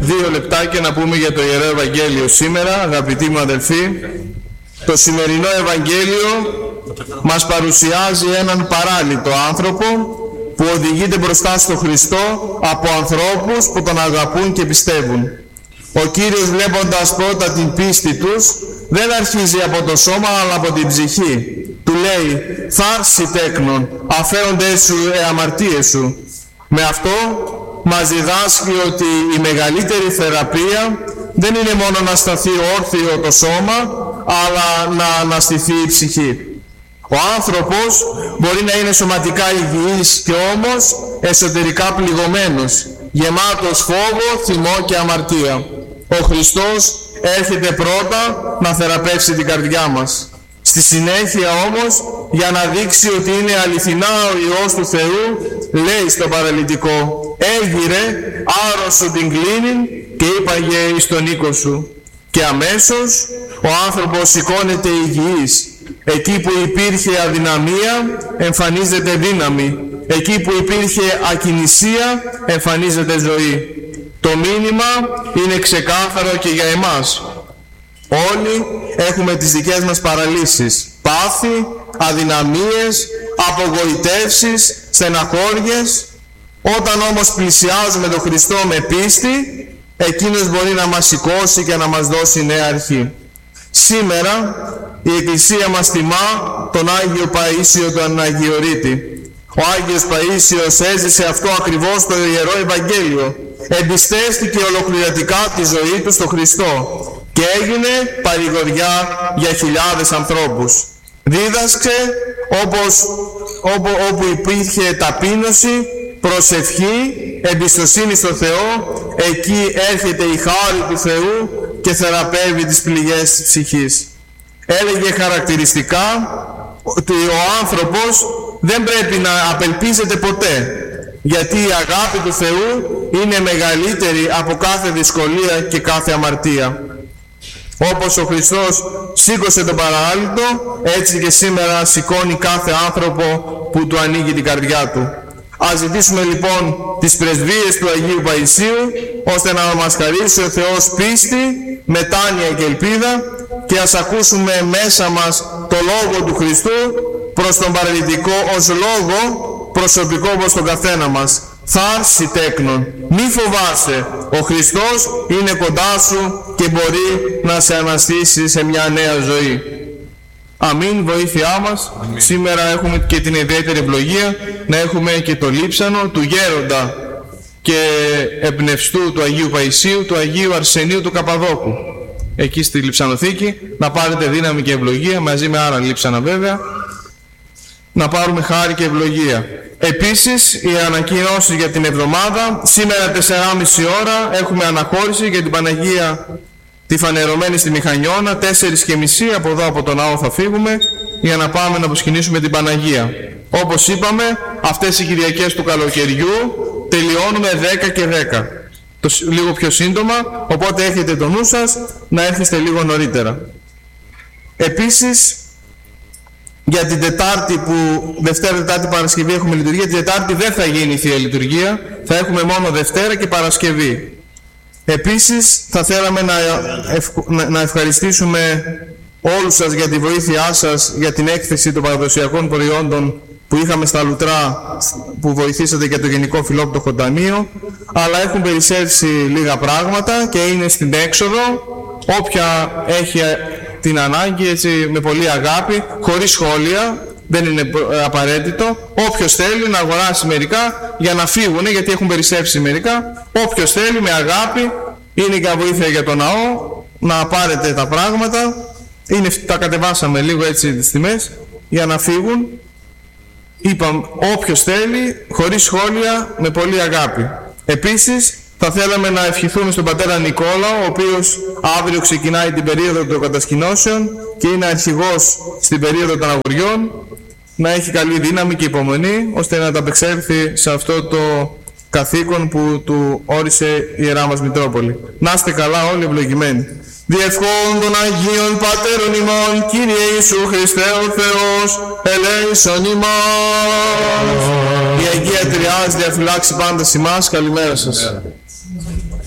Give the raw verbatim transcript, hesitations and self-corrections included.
δύο λεπτάκια να πούμε για το Ιερό Ευαγγέλιο σήμερα, αγαπητοί μου αδελφοί. Το σημερινό Ευαγγέλιο μας παρουσιάζει έναν παράλυτο άνθρωπο που οδηγείται μπροστά στο Χριστό από ανθρώπους που τον αγαπούν και πιστεύουν. Ο Κύριος, βλέποντας πρώτα την πίστη τους, δεν αρχίζει από το σώμα αλλά από την ψυχή. Του λέει «Θάρση τέκνον, αφαίρονται σου ε αμαρτίες σου». Με αυτό μας διδάσκει ότι η μεγαλύτερη θεραπεία δεν είναι μόνο να σταθεί όρθιο το σώμα, αλλά να αναστηθεί η ψυχή. Ο άνθρωπος μπορεί να είναι σωματικά υγιής και όμως εσωτερικά πληγωμένος, γεμάτος φόβο, θυμό και αμαρτία. Ο Χριστός έρχεται πρώτα να θεραπεύσει την καρδιά μας. Στη συνέχεια όμως, για να δείξει ότι είναι αληθινά ο Υιός του Θεού, λέει στον παραλυτικό «Έγειρε, άρρωσο την κλίνην και είπαγε εις τον οίκο σου». Και αμέσως ο άνθρωπος σηκώνεται υγιής. Εκεί που υπήρχε αδυναμία εμφανίζεται δύναμη. Εκεί που υπήρχε ακινησία εμφανίζεται ζωή. Το μήνυμα είναι ξεκάθαρο και για εμάς. Όλοι έχουμε τις δικές μας παραλύσεις, πάθη, αδυναμίες, απογοητεύσεις, στεναχώριες. Όταν όμως πλησιάζουμε τον Χριστό με πίστη, Εκείνος μπορεί να μας σηκώσει και να μας δώσει νέα αρχή. Σήμερα η Εκκλησία μας τιμά τον Άγιο Παΐσιο τον Αγιορείτη. Ο Άγιος Παΐσιος έζησε αυτό ακριβώς το Ιερό Ευαγγέλιο. Εμπιστεύτηκε ολοκληρωτικά τη ζωή του στο Χριστό και έγινε παρηγοριά για χιλιάδες ανθρώπους. Δίδασκε όπως, όπου, όπου υπήρχε ταπείνωση, προσευχή, εμπιστοσύνη στο Θεό, εκεί έρχεται η χάρη του Θεού και θεραπεύει τις πληγές της ψυχής. Έλεγε χαρακτηριστικά ότι ο άνθρωπος δεν πρέπει να απελπίζεται ποτέ, γιατί η αγάπη του Θεού είναι μεγαλύτερη από κάθε δυσκολία και κάθε αμαρτία. Όπως ο Χριστός σήκωσε τον παράλυτο, έτσι και σήμερα σηκώνει κάθε άνθρωπο που του ανοίγει την καρδιά του. Ας ζητήσουμε λοιπόν τις πρεσβείες του Αγίου Παϊσίου, ώστε να μας χαρίσει ο Θεός πίστη, μετάνοια και ελπίδα, και ας ακούσουμε μέσα μας το Λόγο του Χριστού προς τον παραλυτικό ως λόγο προσωπικό προς τον καθένα μας. Θάρση τέκνον, μη φοβάσαι, ο Χριστός είναι κοντά σου και μπορεί να σε αναστήσει σε μια νέα ζωή. Αμήν, βοήθειά μας. Αμήν. Σήμερα έχουμε και την ιδιαίτερη ευλογία να έχουμε και το λείψανο του γέροντα και εμπνευστού του Αγίου Παϊσίου, του Αγίου Αρσενίου του Καπαδόκου. Εκεί στη λειψανοθήκη να πάρετε δύναμη και ευλογία, μαζί με άλλα λείψανα βέβαια, να πάρουμε χάρη και ευλογία. Επίσης, οι ανακοινώσεις για την εβδομάδα. Σήμερα τέσσερα και μισή ώρα έχουμε αναχώρηση για την Παναγία τη φανερωμένη στη Μηχανιώνα. Τέσσερα και μισή από εδώ από τον ναό θα φύγουμε για να πάμε να προσκυνήσουμε την Παναγία. Όπως είπαμε, αυτές οι Κυριακές του καλοκαιριού τελειώνουμε δέκα και δέκα. Το, λίγο πιο σύντομα, οπότε έχετε το νου σας να έρχεστε λίγο νωρίτερα. Επίσης, για την Τετάρτη που Δευτέρα, Τετάρτη, Παρασκευή έχουμε λειτουργία, την Τετάρτη δεν θα γίνει η Θεία Λειτουργία, θα έχουμε μόνο Δευτέρα και Παρασκευή. Επίσης θα θέλαμε να, ευ... να ευχαριστήσουμε όλους σας για τη βοήθειά σας για την έκθεση των παραδοσιακών προϊόντων που είχαμε στα Λουτρά, που βοηθήσατε για το Γενικό Φιλόπτωχο Ταμείο, αλλά έχουν περισσέψει λίγα πράγματα και είναι στην έξοδο. Όποια έχει την ανάγκη, έτσι, με πολύ αγάπη, χωρίς σχόλια, δεν είναι απαραίτητο. Όποιος θέλει να αγοράσει μερικά για να φύγουν, γιατί έχουν περισσέψει μερικά. Όποιος θέλει με αγάπη, είναι και βοήθεια για το ναό, να πάρετε τα πράγματα. Είναι, τα κατεβάσαμε λίγο έτσι τις τιμές για να φύγουν. Είπαμε, όποιος θέλει, χωρίς σχόλια, με πολύ αγάπη. Επίσης, θα θέλαμε να ευχηθούμε στον πατέρα Νικόλα, ο οποίος αύριο ξεκινάει την περίοδο των κατασκηνώσεων και είναι αρχηγός στην περίοδο των αγοριών, να έχει καλή δύναμη και υπομονή, ώστε να ανταπεξέλθει σε αυτό το καθήκον που του όρισε η Ιερά μας Μητρόπολη. Να είστε καλά όλοι ευλογημένοι. Διευχών των Αγίων Πατέρων ημών, Κύριε Ιησού Χριστέ ο Θεός, ελέησον ημάς. Η Αγία Τριάς διαφυλάξει πάντα ημάς. Καλημέρα σας.